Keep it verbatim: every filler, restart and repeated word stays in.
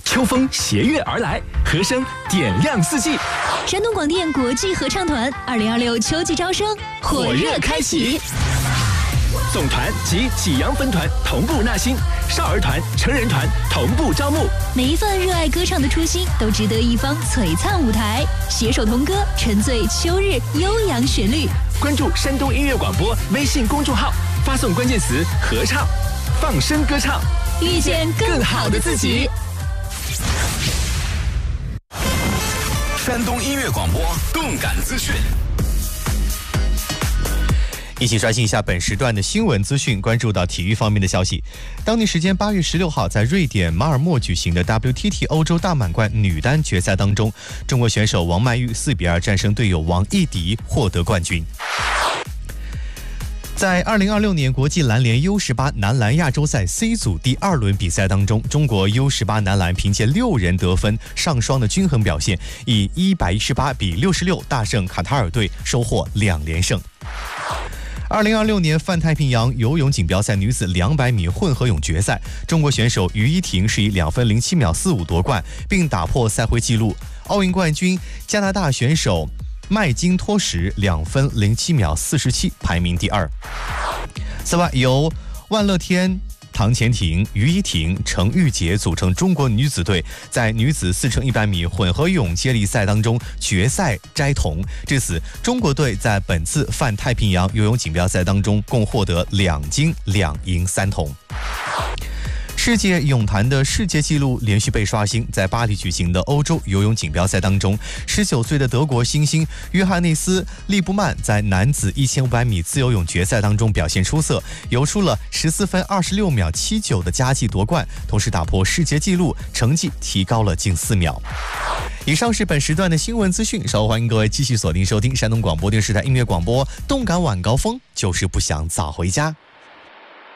秋风携月而来，和声点亮四季。 山东广电国际合唱团二零二六秋季招生火热开启， 总团及济阳分团同步纳新，少儿团、成人团同步招募。 每一份热爱歌唱的初心，都值得一方璀璨舞台。携手同歌，沉醉秋日悠扬旋律。 关注山东音乐广播微信公众号，发送关键词“合唱”，放声歌唱， 遇见更好的自己。 山东音乐广播动感资讯， 一起刷新一下本时段的新闻资讯，关注到体育方面的消息。当地时间八月十六号，在瑞典马尔默举行的 W T T 欧洲大满贯女单决赛当中，中国选手王曼玉四比二战胜队友王艺迪，获得冠军。在二零二六年国际篮联 U 十八 男篮亚洲赛 C 组第二轮比赛当中，中国 U 十八 男篮凭借六人得分上双的均衡表现，以一百一十八比六十六大胜卡塔尔队，收获两连胜。二零二六年泛太平洋游泳锦标赛女子两百米混合泳决赛，中国选手于依婷是以两分零七秒四五夺冠，并打破赛会纪录。奥运冠军加拿大选手麦金托什两分零七秒四十七排名第二。此外，由万乐天、唐钱婷、于依婷、程玉洁组成中国女子队，在女子四乘一百米混合泳接力赛当中决赛摘铜。至此，中国队在本次泛太平洋游泳锦标赛当中共获得两金两银三铜。世界泳坛的世界纪录连续被刷新，在巴黎举行的欧洲游泳锦标赛当中，十九岁的德国新星约翰内斯·利布曼在男子一千五百米自由泳决赛当中表现出色，游出了十四分二十六秒七九的佳绩夺冠，同时打破世界纪录，成绩提高了近四秒。以上是本时段的新闻资讯，稍后欢迎各位继续锁定收听山东广播电视台音乐广播，动感晚高峰，就是不想早回家。